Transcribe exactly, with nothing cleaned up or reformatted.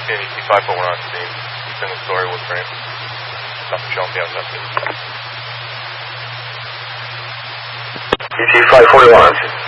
E T five four one on scene. Single story wood frame. Nothing showing beyond that. E T five forty-one on scene.